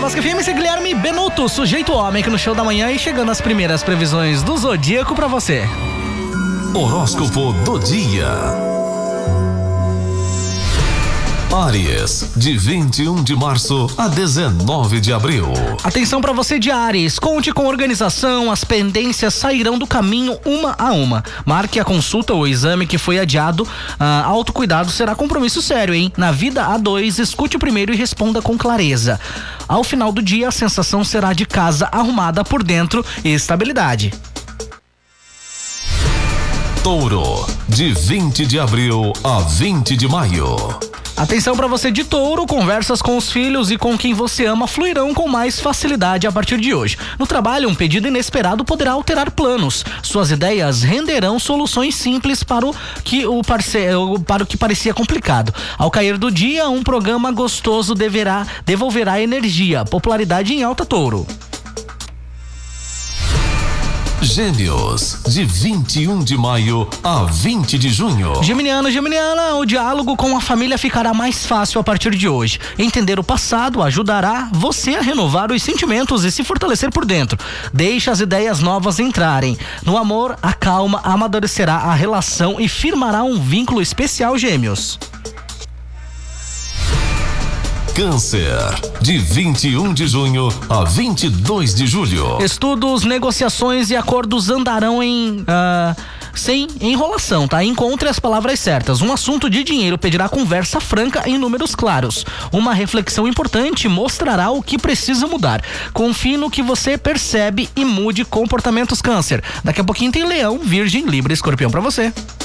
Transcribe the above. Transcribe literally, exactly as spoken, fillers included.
Bosque F M, esse é Guilherme Benuto, sujeito homem aqui no Show da Manhã e chegando as primeiras previsões do Zodíaco pra você. Horóscopo do dia. Áries, de vinte e um de março a dezenove de abril. Atenção para você de Áries, conte com organização, as pendências sairão do caminho uma a uma. Marque a consulta ou exame que foi adiado, ah, autocuidado será compromisso sério, hein? Na vida a dois, escute primeiro e responda com clareza. Ao final do dia, a sensação será de casa arrumada por dentro e estabilidade. Touro, de vinte de abril a vinte de maio. Atenção para você de Touro, conversas com os filhos e com quem você ama fluirão com mais facilidade a partir de hoje. No trabalho, um pedido inesperado poderá alterar planos. Suas ideias renderão soluções simples para o que, o parceiro, para o que parecia complicado. Ao cair do dia, um programa gostoso deverá, devolverá energia. Popularidade em alta, Touro. Gêmeos, de vinte e um de maio a vinte de junho. Geminiano, Geminiana, o diálogo com a família ficará mais fácil a partir de hoje. Entender o passado ajudará você a renovar os sentimentos e se fortalecer por dentro. Deixe as ideias novas entrarem. No amor, a calma amadurecerá a relação e firmará um vínculo especial, Gêmeos. Câncer, de vinte e um de junho a vinte e dois de julho. Estudos, negociações e acordos andarão em uh, sem enrolação, tá? Encontre as palavras certas. Um assunto de dinheiro pedirá conversa franca em números claros. Uma reflexão importante mostrará o que precisa mudar. Confie no que você percebe e mude comportamentos, Câncer. Daqui a pouquinho tem Leão, Virgem, Libra e Escorpião pra você.